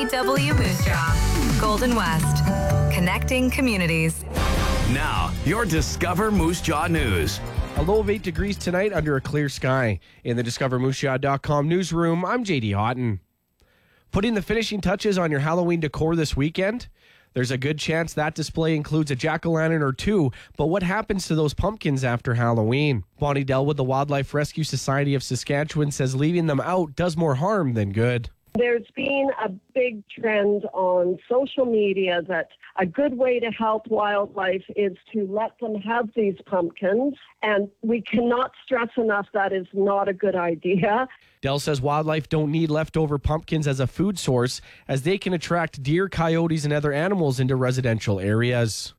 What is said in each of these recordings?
W Moose Jaw, Golden West, connecting communities. Now, your Discover Moose Jaw news. A low of 8 degrees tonight under a clear sky. In the DiscoverMooseJaw.com newsroom, I'm JD Houghton. Putting the finishing touches on your Halloween decor this weekend? There's a good chance that display includes a jack-o'-lantern or two, but what happens to those pumpkins after Halloween? Bonnie Dell with the Wildlife Rescue Society of Saskatchewan says leaving them out does more harm than good. There's been a big trend on social media that a good way to help wildlife is to let them have these pumpkins, and we cannot stress enough that is not a good idea. Dell says wildlife don't need leftover pumpkins as a food source, as they can attract deer, coyotes, and other animals into residential areas.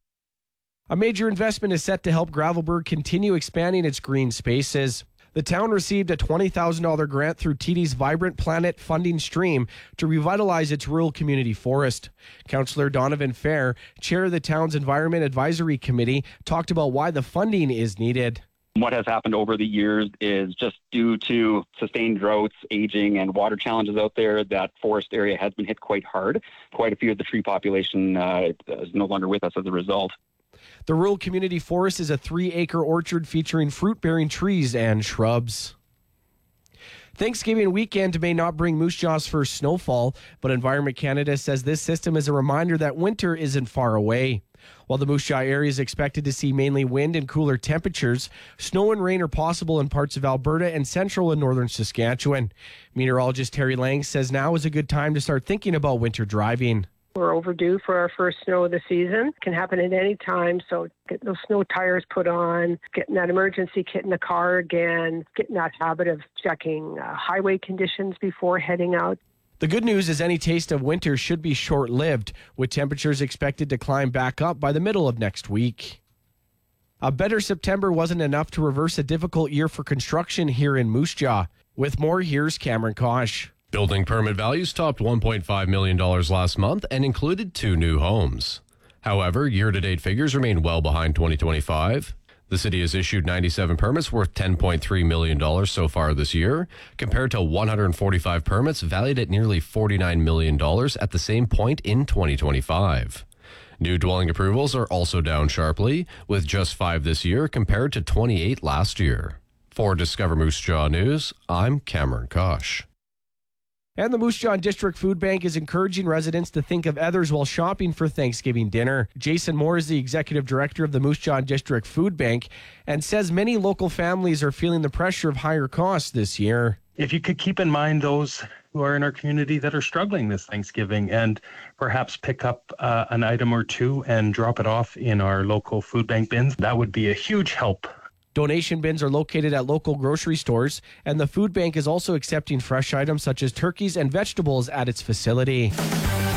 A major investment is set to help Gravelbourg continue expanding its green spaces. The town received a $20,000 grant through TD's Vibrant Planet funding stream to revitalize its rural community forest. Councillor Donovan Fair, chair of the town's Environment Advisory Committee, talked about why the funding is needed. What has happened over the years is just due to sustained droughts, aging, and water challenges out there, that forest area has been hit quite hard. Quite a few of the tree population is no longer with us as a result. The Rural Community Forest is a 3-acre orchard featuring fruit-bearing trees and shrubs. Thanksgiving weekend may not bring Moose Jaw's first snowfall, but Environment Canada says this system is a reminder that winter isn't far away. While the Moose Jaw area is expected to see mainly wind and cooler temperatures, snow and rain are possible in parts of Alberta and central and northern Saskatchewan. Meteorologist Terry Lang says now is a good time to start thinking about winter driving. We're overdue for our first snow of the season. It can happen at any time, so get those snow tires put on, getting that emergency kit in the car again, getting that habit of checking highway conditions before heading out. The good news is any taste of winter should be short-lived, with temperatures expected to climb back up by the middle of next week. A better September wasn't enough to reverse a difficult year for construction here in Moose Jaw. With more, here's Cameron Kosh. Building permit values topped $1.5 million last month and included 2 new homes. However, year-to-date figures remain well behind 2025. The city has issued 97 permits worth $10.3 million so far this year, compared to 145 permits valued at nearly $49 million at the same point in 2025. New dwelling approvals are also down sharply, with just 5 this year compared to 28 last year. For Discover Moose Jaw News, I'm Cameron Kosh. And the Moose Jaw District Food Bank is encouraging residents to think of others while shopping for Thanksgiving dinner. Jason Moore is the executive director of the Moose Jaw District Food Bank and says many local families are feeling the pressure of higher costs this year. If you could keep in mind those who are in our community that are struggling this Thanksgiving and perhaps pick up an item or two and drop it off in our local food bank bins, that would be a huge help. Donation bins are located at local grocery stores, and the food bank is also accepting fresh items such as turkeys and vegetables at its facility.